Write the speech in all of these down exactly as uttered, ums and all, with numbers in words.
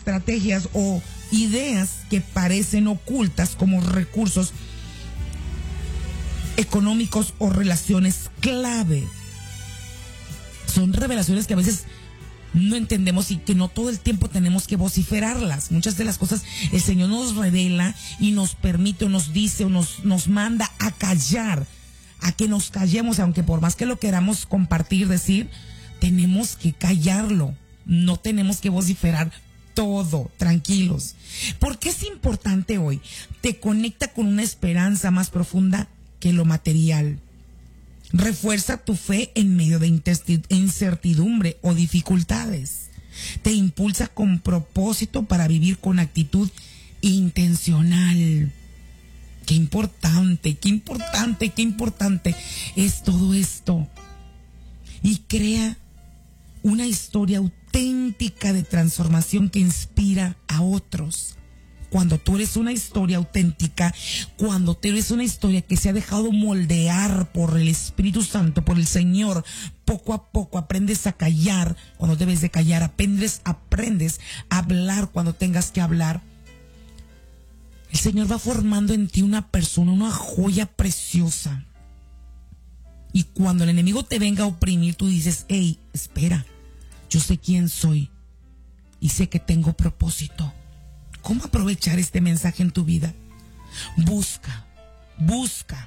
estrategias o ideas que parecen ocultas como recursos económicos o relaciones clave. Son revelaciones que a veces no entendemos y que no todo el tiempo tenemos que vociferarlas. Muchas de las cosas el Señor nos revela y nos permite o nos dice o nos, nos manda a callar, a que nos callemos, aunque por más que lo queramos compartir, decir, tenemos que callarlo. No tenemos que vociferar todo, tranquilos. ¿Por qué es importante hoy? Te conecta con una esperanza más profunda que lo material. Refuerza tu fe en medio de incertidumbre o dificultades. Te impulsa con propósito para vivir con actitud intencional. Qué importante, qué importante, qué importante es todo esto. Y crea una historia auténtica de transformación que inspira a otros. Cuando tú eres una historia auténtica, cuando tú eres una historia que se ha dejado moldear por el Espíritu Santo, por el Señor, poco a poco aprendes a callar cuando debes de callar, aprendes, aprendes a hablar cuando tengas que hablar. El Señor va formando en ti una persona, una joya preciosa. Y cuando el enemigo te venga a oprimir, tú dices, hey, espera, yo sé quién soy y sé que tengo propósito. ¿Cómo aprovechar este mensaje en tu vida? Busca, busca.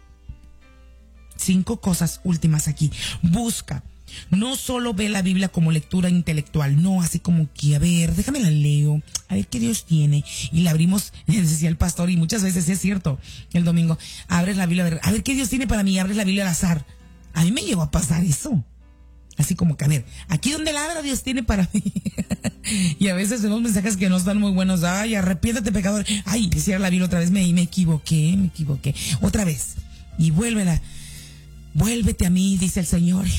Cinco cosas últimas aquí. Busca. No solo ve la Biblia como lectura intelectual, no así como que, a ver, déjame la leo, a ver qué Dios tiene. Y la abrimos, decía el pastor, y muchas veces es cierto, el domingo, abres la Biblia, a ver, a ver qué Dios tiene para mí, abres la Biblia al azar. A mí me llegó a pasar eso. Así como que, a ver, aquí donde la abra Dios tiene para mí. Y a veces vemos mensajes que no están muy buenos. Ay, arrepiéntate, pecador. Ay, cierra la Biblia otra vez, me, me equivoqué, me equivoqué. Otra vez. Y vuélvela. Vuélvete a mí, dice el Señor.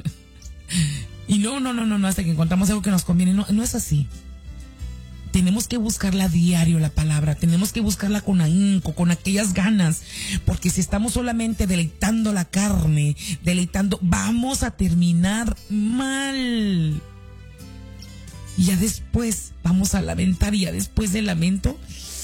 Y no, no, no, no, no, hasta que encontramos algo que nos conviene. No, no es así. Tenemos que buscarla a diario, la palabra. Tenemos que buscarla con ahínco, con aquellas ganas. Porque si estamos solamente deleitando la carne, deleitando, vamos a terminar mal. Y ya después vamos a lamentar, y ya después del lamento,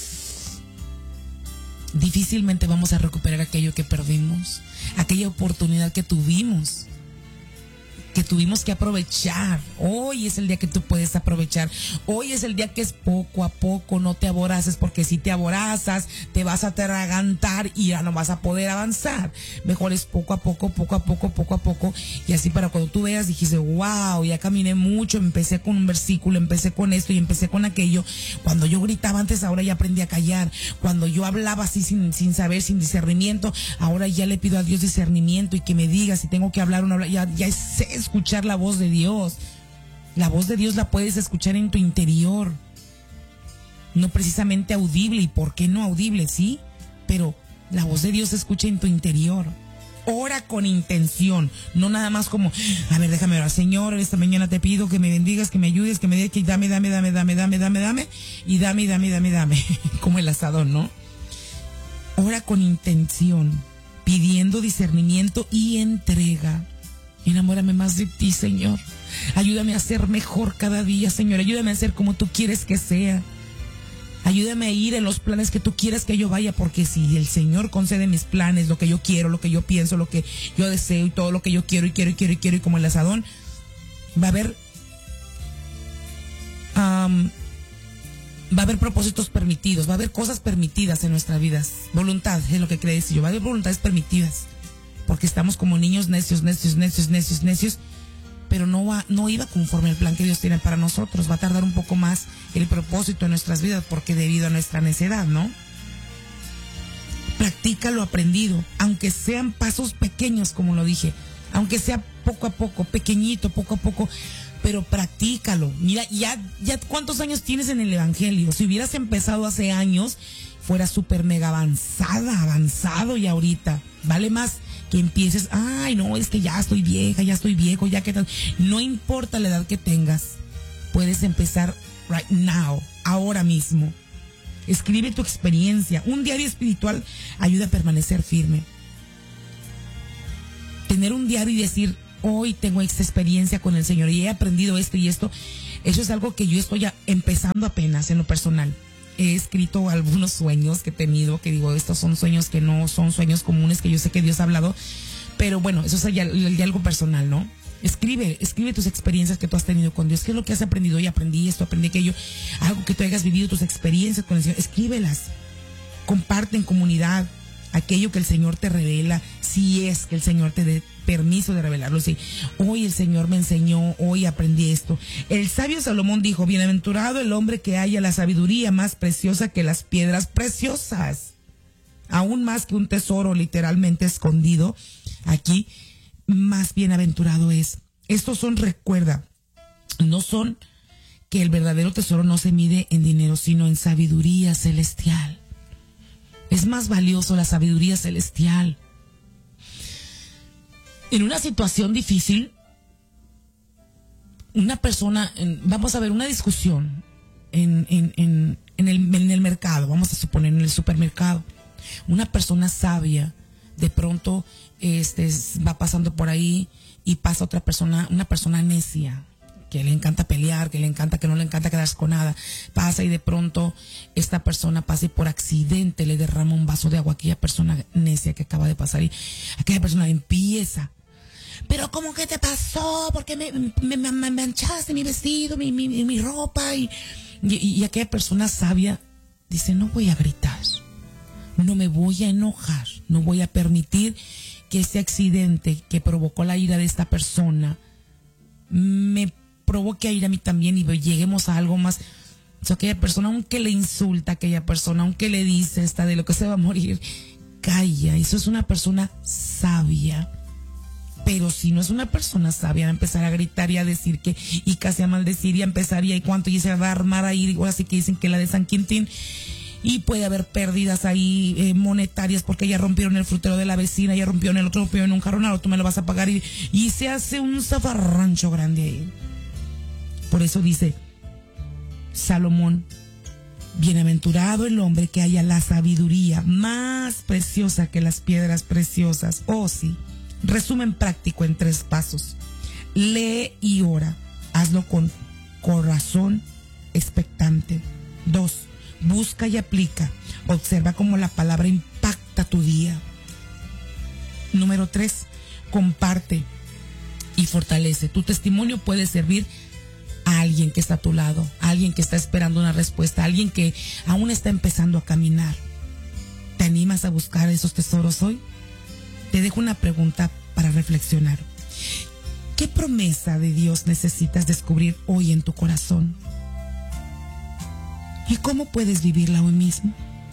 difícilmente vamos a recuperar aquello que perdimos, aquella oportunidad que tuvimos. que tuvimos que aprovechar. Hoy es el día que tú puedes aprovechar. Hoy es el día que es poco a poco, no te aboraces, porque si te aborazas, te vas a atragantar y ya no vas a poder avanzar. Mejor es poco a poco, poco a poco, poco a poco, y así para cuando tú veas, dijiste, wow, ya caminé mucho, empecé con un versículo, empecé con esto y empecé con aquello. Cuando yo gritaba antes, ahora ya aprendí a callar. Cuando yo hablaba así sin, sin saber, sin discernimiento, ahora ya le pido a Dios discernimiento y que me diga si tengo que hablar o no hablar. Ya, ya sé escuchar la voz de Dios. La voz de Dios la puedes escuchar en tu interior, no precisamente audible. ¿Y por qué no audible? Sí, pero la voz de Dios se escucha en tu interior. Ora con intención, no nada más como, a ver, déjame orar. Señor, esta mañana te pido que me bendigas, que me ayudes, que me des, que dame, dame, dame, dame, dame, dame, dame, y dame, dame, dame, dame, como el asadón, ¿no? Ora con intención, pidiendo discernimiento y entrega. Enamórame más de ti, Señor. Ayúdame a ser mejor cada día, Señor. Ayúdame a ser como tú quieres que sea. Ayúdame a ir en los planes que tú quieras que yo vaya, porque si el Señor concede mis planes, lo que yo quiero, lo que yo pienso, lo que yo deseo y todo lo que yo quiero y quiero y quiero y quiero, y como el asadón, va a haber um, va a haber propósitos permitidos, va a haber cosas permitidas en nuestras vidas. Voluntad es lo que quiere decir yo. Va a haber voluntades permitidas, porque estamos como niños necios, necios, necios, necios, necios, pero no va, no iba conforme al plan que Dios tiene para nosotros. Va a tardar un poco más el propósito en nuestras vidas, porque debido a nuestra necedad, ¿no? Practica lo aprendido, aunque sean pasos pequeños, como lo dije, aunque sea poco a poco, pequeñito, poco a poco, pero practícalo. Mira, ya, ya cuántos años tienes en el Evangelio. Si hubieras empezado hace años, fuera súper mega avanzada, avanzado, y ahorita vale más que empieces, ay no, es que ya estoy vieja, ya estoy viejo, ya que tal. No importa la edad que tengas, puedes empezar right now, ahora mismo. Escribe tu experiencia. Un diario espiritual ayuda a permanecer firme. Tener un diario y decir hoy tengo esta experiencia con el Señor y he aprendido esto y esto. Eso es algo que yo estoy ya empezando apenas en lo personal. He escrito algunos sueños que he tenido, que digo, estos son sueños que no son sueños comunes, que yo sé que Dios ha hablado, pero bueno, eso es ya, ya algo personal, ¿no? Escribe, escribe tus experiencias que tú has tenido con Dios. ¿Qué es lo que has aprendido? Hoy aprendí esto, aprendí aquello. Algo que tú hayas vivido, tus experiencias con el Señor. Escríbelas. Comparte en comunidad aquello que el Señor te revela, si es que el Señor te dé permiso de revelarlo. Sí, hoy el Señor me enseñó, hoy aprendí esto. El sabio Salomón dijo, bienaventurado el hombre que haya la sabiduría más preciosa que las piedras preciosas. Aún más que un tesoro literalmente escondido aquí, más bienaventurado es. Estos son, recuerda, no son que el verdadero tesoro no se mide en dinero, sino en sabiduría celestial. Es más valioso la sabiduría celestial. En una situación difícil, una persona, vamos a ver, una discusión en, en, en, en, el, en el mercado, vamos a suponer en el supermercado. Una persona sabia, de pronto este, va pasando por ahí y pasa otra persona, una persona necia, que le encanta pelear, que le encanta, que no le encanta quedarse con nada. Pasa y de pronto esta persona pasa y por accidente le derrama un vaso de agua a aquella persona necia que acaba de pasar y aquella persona empieza. Pero ¿cómo que te pasó? Porque me, me, me, me manchaste mi vestido, mi, mi, mi ropa. Y, y, y aquella persona sabia dice, no voy a gritar, no me voy a enojar, no voy a permitir que ese accidente que provocó la ira de esta persona me provoque a ir a mí también y lleguemos a algo más. O sea, aquella persona, aunque le insulta a aquella persona, aunque le dice esta de lo que se va a morir, calla. Eso es una persona sabia. Pero si no es una persona sabia, va a empezar a gritar y a decir que, y casi a maldecir y a empezar y hay cuánto, y se va a armar ahí, ahora sí que dicen que la de San Quintín, y puede haber pérdidas ahí eh, monetarias porque ya rompieron el frutero de la vecina, ya rompieron el otro, rompieron un jarrón, tú me lo vas a pagar y, y se hace un zafarrancho grande ahí. Por eso dice Salomón, bienaventurado el hombre que haya la sabiduría más preciosa que las piedras preciosas. Oh sí. Resumen práctico en tres pasos. Lee y ora. Hazlo con corazón expectante. Dos, busca y aplica. Observa cómo la palabra impacta tu día. Número tres, comparte y fortalece. Tu testimonio puede servir a alguien que está a tu lado, a alguien que está esperando una respuesta, a alguien que aún está empezando a caminar. ¿Te animas a buscar esos tesoros hoy? Te dejo una pregunta para reflexionar. ¿Qué promesa de Dios necesitas descubrir hoy en tu corazón? ¿Y cómo puedes vivirla hoy mismo?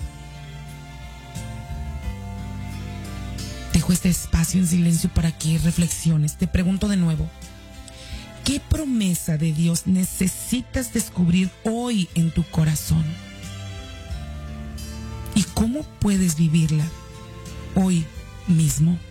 Dejo este espacio en silencio para que reflexiones. Te pregunto de nuevo. ¿Qué promesa de Dios necesitas descubrir hoy en tu corazón? ¿Y cómo puedes vivirla hoy mismo?